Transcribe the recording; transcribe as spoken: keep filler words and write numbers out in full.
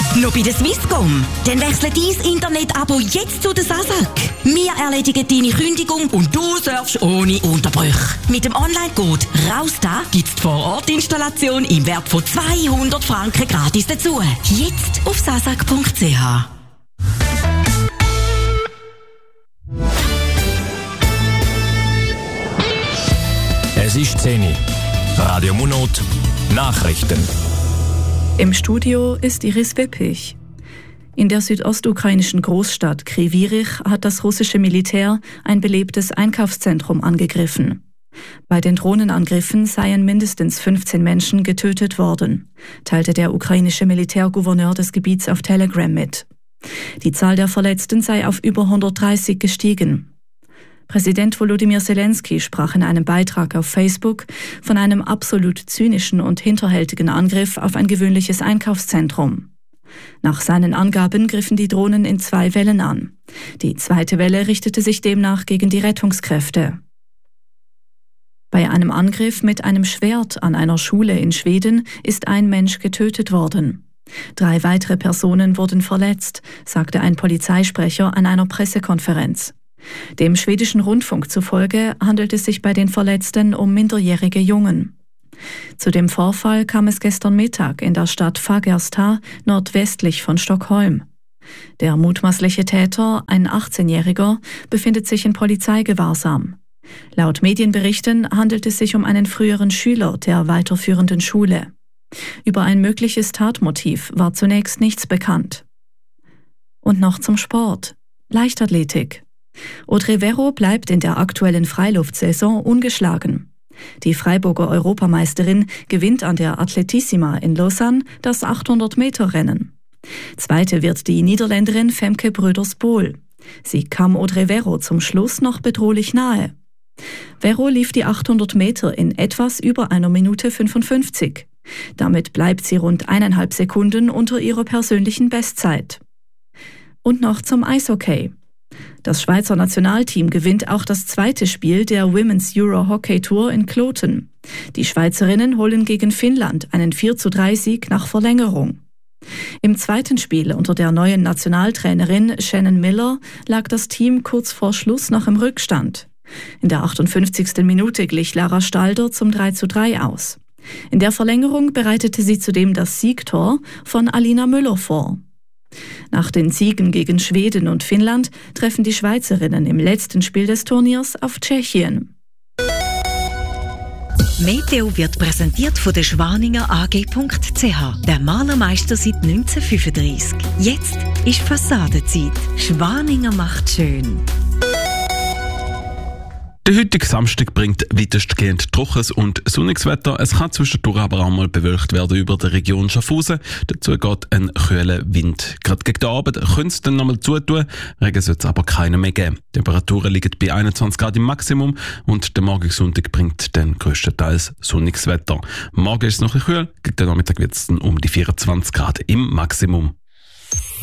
Noch bei der Swisscom? Dann wechsle dein Internet-Abo jetzt zu der Sasag. Wir erledigen deine Kündigung und du surfst ohne Unterbrüche. Mit dem Online-Code RAUSTA gibt es die Vor-Ort-Installation im Wert von zweihundert Franken gratis dazu. Jetzt auf sasag punkt c h. Es ist zehn Uhr. Radio Munot, Nachrichten. Im Studio ist Iris Wippich. In der südostukrainischen Großstadt Kryvyi-Rih hat das russische Militär ein belebtes Einkaufszentrum angegriffen. Bei den Drohnenangriffen seien mindestens fünfzehn Menschen getötet worden, teilte der ukrainische Militärgouverneur des Gebiets auf Telegram mit. Die Zahl der Verletzten sei auf über hundertdreißig gestiegen. Präsident Volodymyr Zelensky sprach in einem Beitrag auf Facebook von einem absolut zynischen und hinterhältigen Angriff auf ein gewöhnliches Einkaufszentrum. Nach seinen Angaben griffen die Drohnen in zwei Wellen an. Die zweite Welle richtete sich demnach gegen die Rettungskräfte. Bei einem Angriff mit einem Schwert an einer Schule in Schweden ist ein Mensch getötet worden. Drei weitere Personen wurden verletzt, sagte ein Polizeisprecher an einer Pressekonferenz. Dem schwedischen Rundfunk zufolge handelt es sich bei den Verletzten um minderjährige Jungen. Zu dem Vorfall kam es gestern Mittag in der Stadt Fagersta, nordwestlich von Stockholm. Der mutmaßliche Täter, ein achtzehnjähriger, befindet sich in Polizeigewahrsam. Laut Medienberichten handelt es sich um einen früheren Schüler der weiterführenden Schule. Über ein mögliches Tatmotiv war zunächst nichts bekannt. Und noch zum Sport. Leichtathletik. Audrey Verreau bleibt in der aktuellen Freiluftsaison ungeschlagen. Die Freiburger Europameisterin gewinnt an der Atletissima in Lausanne das achthundert-Meter-Rennen. Zweite wird die Niederländerin Femke Bröders-Bol. Sie kam Audrey Verreau zum Schluss noch bedrohlich nahe. Verreau lief die achthundert Meter in etwas über einer Minute fünfundfünfzig. Damit bleibt sie rund eineinhalb Sekunden unter ihrer persönlichen Bestzeit. Und noch zum Eishockey. Das Schweizer Nationalteam gewinnt auch das zweite Spiel der Women's Euro Hockey Tour in Kloten. Die Schweizerinnen holen gegen Finnland einen vier zu drei Sieg nach Verlängerung. Im zweiten Spiel unter der neuen Nationaltrainerin Shannon Miller lag das Team kurz vor Schluss noch im Rückstand. In der achtundfünfzigsten Minute glich Lara Stalder zum drei zu drei aus. In der Verlängerung bereitete sie zudem das Siegtor von Alina Müller vor. Nach den Siegen gegen Schweden und Finnland treffen die Schweizerinnen im letzten Spiel des Turniers auf Tschechien. Meteo wird präsentiert von der Schwaninger A G punkt c h, der Malermeister seit neunzehnhundertfünfunddreissig. Jetzt ist Fassadenzeit. Schwaninger macht schön. Der heutige Samstag bringt weitestgehend trockenes und sonniges Wetter. Es kann zwischendurch aber auch mal bewölkt werden über der Region Schaffhausen. Dazu geht ein kühler Wind. Gerade gegen den Abend könnte es dann nochmal zutun. Regen soll es aber keinen mehr geben. Die Temperaturen liegen bei einundzwanzig Grad im Maximum und der morgige Sonntag bringt dann grösstenteils sonniges Wetter. Morgen ist es noch ein kühl, gegen den Nachmittag wird es dann um die vierundzwanzig Grad im Maximum.